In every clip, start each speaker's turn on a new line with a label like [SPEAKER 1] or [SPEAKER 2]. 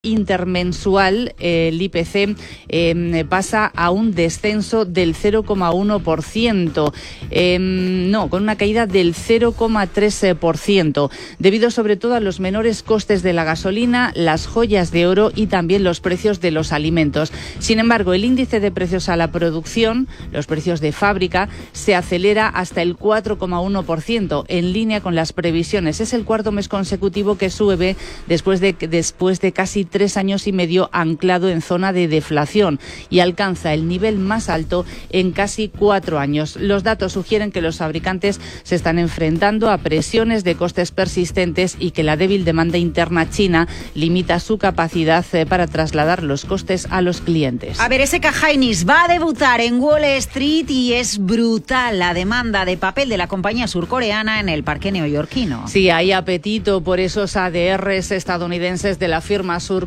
[SPEAKER 1] intermensual el IPC pasa a un descenso del 0,1%, con una caída del 0,3%, debido sobre todo a los menores costes de la gasolina, las joyas de oro y también los precios de los alimentos. Sin embargo, el índice de precios a la producción, los precios de fábrica, se acelera hasta el 4,1%, en línea con las previsiones. Es el cuarto mes consecutivo que sube después de casi 3 años y medio anclado en zona de deflación y alcanza el nivel más alto en casi 4 años. Los datos sugieren que los fabricantes se están enfrentando a presiones de costes persistentes y que la débil demanda interna china limita su capacidad para trasladar los costes a los clientes.
[SPEAKER 2] A ver, SK Hynix va a debutar en Wall Street y es brutal la demanda de papel de la compañía surcoreana en el parque neoyorquino.
[SPEAKER 1] Sí, hay apetito por esos ADRs estadounidenses de la firma surcoreana.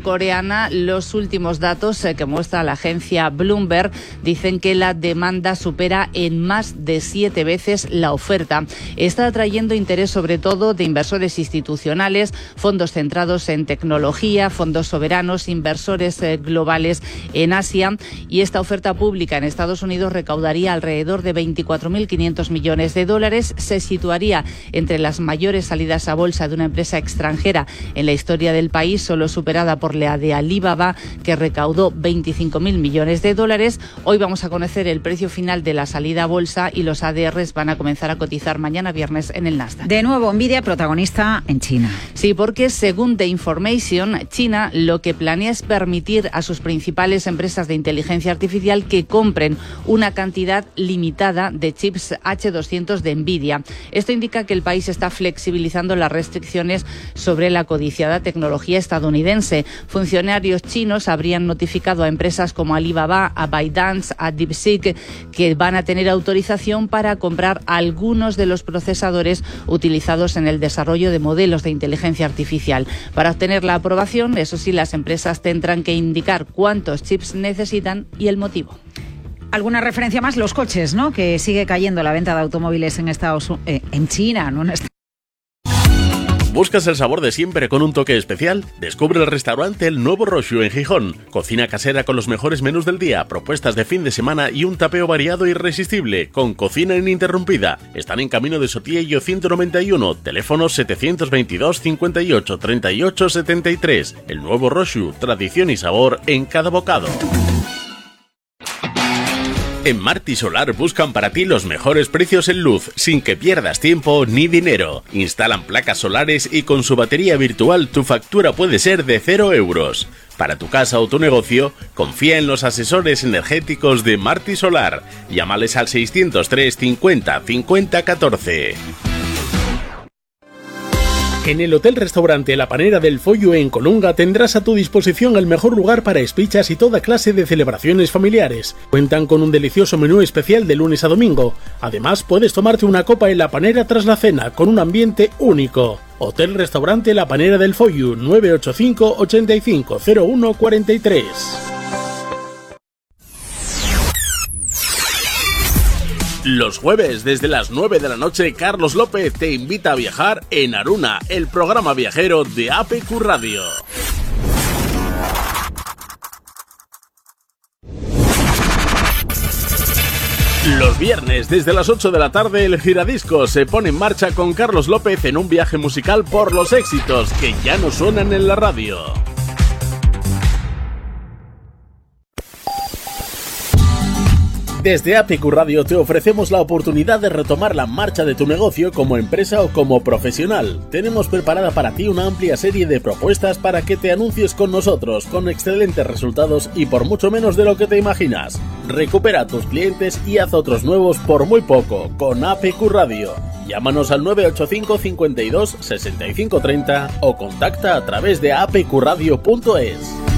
[SPEAKER 1] Los últimos datos que muestra la agencia Bloomberg dicen que la demanda supera en más de 7 veces la oferta. Está atrayendo interés sobre todo de inversores institucionales, fondos centrados en tecnología, fondos soberanos, inversores globales en Asia, y esta oferta pública en Estados Unidos recaudaría alrededor de 24.500 millones de dólares. Se situaría entre las mayores salidas a bolsa de una empresa extranjera en la historia del país, solo superada por la de Alibaba, que recaudó 25.000 millones de dólares. Hoy vamos a conocer el precio final de la salida a bolsa y los ADRs van a comenzar a cotizar mañana viernes en el Nasdaq.
[SPEAKER 2] De nuevo, Nvidia protagonista en China.
[SPEAKER 1] Sí, porque según The Information, China lo que planea es permitir a sus principales empresas de inteligencia artificial que compren una cantidad limitada de chips H200 de Nvidia. Esto indica que el país está flexibilizando las restricciones sobre la codiciada tecnología estadounidense. Funcionarios chinos habrían notificado a empresas como Alibaba, a ByteDance, a DeepSeek que van a tener autorización para comprar algunos de los procesadores utilizados en el desarrollo de modelos de inteligencia artificial. Para obtener la aprobación, eso sí, las empresas tendrán que indicar cuántos chips necesitan y el motivo.
[SPEAKER 2] ¿Alguna referencia más? Los coches, ¿no? Que sigue cayendo la venta de automóviles en China, ¿no?
[SPEAKER 3] ¿Buscas el sabor de siempre con un toque especial? Descubre el restaurante El Nuevo Roshu en Gijón. Cocina casera con los mejores menús del día, propuestas de fin de semana y un tapeo variado e irresistible, con cocina ininterrumpida. Están en Camino de Sotillo 191, teléfono 722 58 38 73. El Nuevo Roshu, tradición y sabor en cada bocado. En Marti Solar buscan para ti los mejores precios en luz, sin que pierdas tiempo ni dinero. Instalan placas solares y con su batería virtual tu factura puede ser de 0 euros. Para tu casa o tu negocio, confía en los asesores energéticos de Marti Solar. Llámales al 603 50 50 14. En el Hotel-Restaurante La Panera del Follo en Colunga tendrás a tu disposición el mejor lugar para espichas y toda clase de celebraciones familiares. Cuentan con un delicioso menú especial de lunes a domingo. Además, puedes tomarte una copa en La Panera tras la cena, con un ambiente único. Hotel-Restaurante La Panera del Follo, 985 85 01 43. Los jueves, desde las 9 de la noche, Carlos López te invita a viajar en Aruna, el programa viajero de APQ Radio. Los viernes, desde las 8 de la tarde, el Giradiscos se pone en marcha con Carlos López en un viaje musical por los éxitos que ya no suenan en la radio. Desde APQ Radio te ofrecemos la oportunidad de retomar la marcha de tu negocio como empresa o como profesional. Tenemos preparada para ti una amplia serie de propuestas para que te anuncies con nosotros, con excelentes resultados y por mucho menos de lo que te imaginas. Recupera a tus clientes y haz otros nuevos por muy poco con APQ Radio. Llámanos al 985 52 65 30 o contacta a través de apqradio.es.